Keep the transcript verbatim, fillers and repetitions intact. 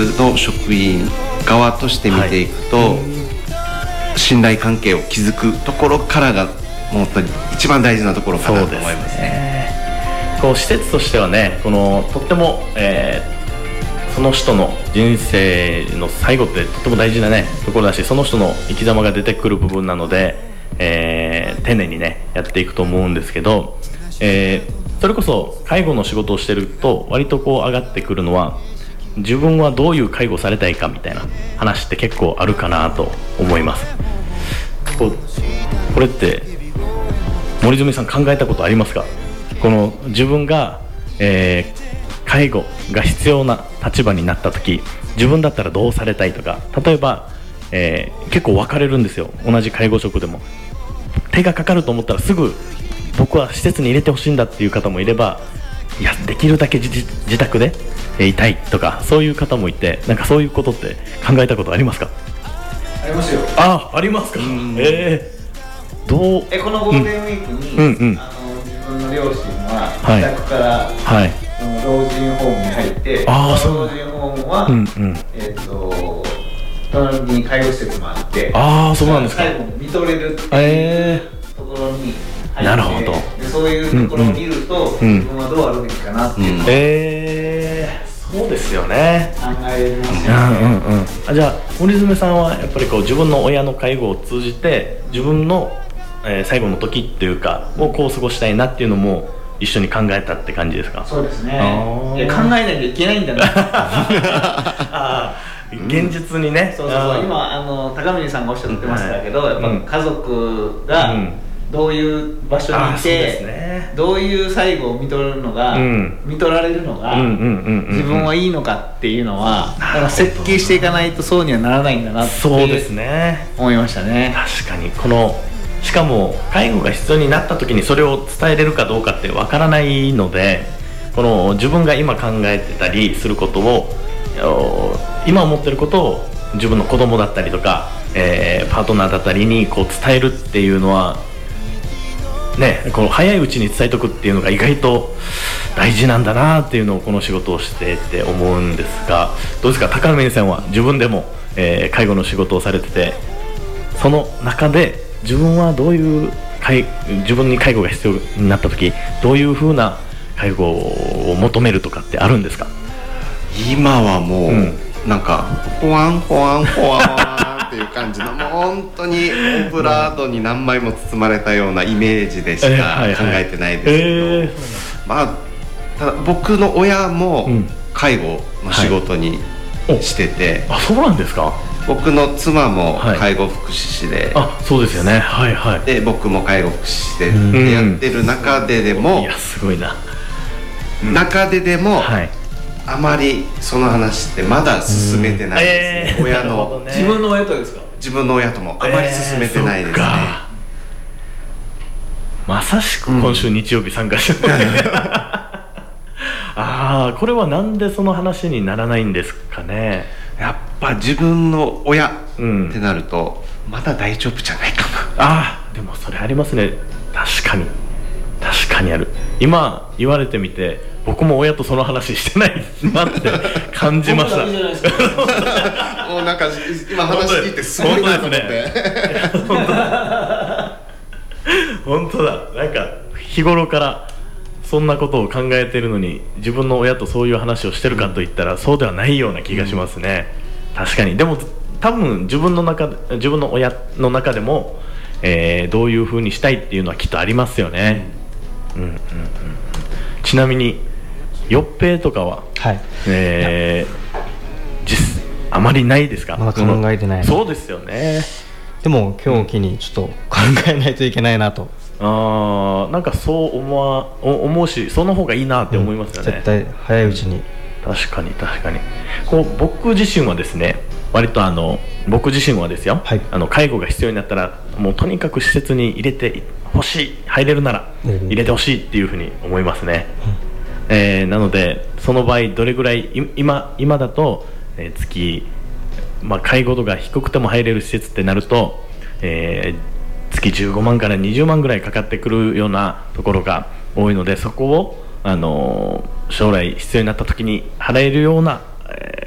の職員側として見ていくと、はい、信頼関係を築くところからが本当に一番大事なところかなと思いますね。 こう施設としてはね、このとっても、えー、その人の人生の最後ってとっても大事なねところだし、その人の生き様が出てくる部分なので、えー、丁寧にねやっていくと思うんですけど、えー、それこそ介護の仕事をしてると割とこう上がってくるのは、自分はどういう介護されたいかみたいな話って結構あるかなと思います。こうこれって森住さん考えたことありますか？この自分が、えー、介護が必要な立場になった時、自分だったらどうされたいとか、例えば、えー、結構分かれるんですよ。同じ介護職でも手がかかると思ったらすぐ僕は施設に入れてほしいんだっていう方もいれば、いやできるだけ 自, 自宅でいたいとか、そういう方もいて、なんかそういうことって考えたことありますか？ ありますよ。 あ、ありますか。えー、どうえこのゴールデンウィークに、うんうんうん、あの自分の両親は自宅から、はい、その老人ホームに入って、あその老人ホームは、うんうん、えー、と隣に介護施設もあって、 あそうなんですか。 介護も見とれるっていうところに入って、 なるほど。 でそういうところを見ると、うんうん、自分はどうあるべきかなっていうのを、うん、 えー、そうですよね。 考えますよね。うんうんうん、 あじゃあ森詰さんはやっぱりこう自分の親の介護を通じて自分の、えー、最後の時っていうかをこう過ごしたいなっていうのも一緒に考えたって感じですか？ そうですね。いや考えないといけないんだなあ現実にね、 そうそうそう、今あの高峰さんがおっしゃってましたけど、はい、やっぱ家族が、うんどういう場所にいて、ね、どういう最後を見とるのが、うん、見とられるのが自分はいいのかっていうのは、だから設計していかないとそうにはならないんだなってそうですね思いましたね。 確かにこのしかも介護が必要になった時にそれを伝えれるかどうかってわからないので、この自分が今考えてたりすることを今思ってることを自分の子供だったりとか、えー、パートナーだったりにこう伝えるっていうのはね、この早いうちに伝えとくっていうのが意外と大事なんだなっていうのをこの仕事をしてて思うんですが、どうですか高峰さんは自分でも、えー、介護の仕事をされてて、その中で自分はどういう介自分に介護が必要になった時どういう風な介護を求めるとかってあるんですか？ 今はもう、うん、なんかほわんほわんほわんっていう感じのもう本当にオブラートに何枚も包まれたようなイメージでしか考えてないですけど、えーまあただ僕の親も介護の仕事にしてて、 はい、あそうなんですか。 僕の妻も介護福祉士で、 はい、あそうですよね、はいはい、 で僕も介護福祉士で、うん、やってる中ででもいやすごいな、 うん、中ででも、はい、あまりその話ってまだ進めてないですね、うんえー、親の、 ね、自分の親とですか？ 自分の親ともあまり進めてないですね、えー、まさしく今週日曜日参加してる、うん、ああこれはなんでその話にならないんですかね。 やっぱ自分の親ってなると、うん、まだ大丈夫じゃないかな。 ああでもそれありますね。確かに確かにある。今言われてみて僕も親とその話してないなって感じましたもうなんか今話聞いてすごいなと思って本当だ。なんか日頃からそんなことを考えてるのに自分の親とそういう話をしてるかといったら、うん、そうではないような気がしますね、うん、確かに。でも多分自分の中自分の親の中でも、えー、どういう風にしたいっていうのはきっとありますよね、うんうんうんうん、ちなみによっぺいとかは、はいえー、実あまりないですか？ まだ考えてない。 そうですよね。 でも今日を機にちょっと考えないといけないなと、 うん、あなんかそう思わ思うしその方がいいなって思いますよね、うん、 絶対早いうちに。 確かに確かに。こう僕自身はですね割とあの僕自身はですよ、はい、あの介護が必要になったらもうとにかく施設に入れてほしい、入れるなら入れてほしいっていうふうに思いますね、うんえー、なのでその場合どれぐらい今今だと、えー、月、まあ、介護度が低くても入れる施設ってなると、えー、月じゅうごまんからにじゅうまんぐらいかかってくるようなところが多いので、そこを、あのー、将来必要になった時に払えるような、え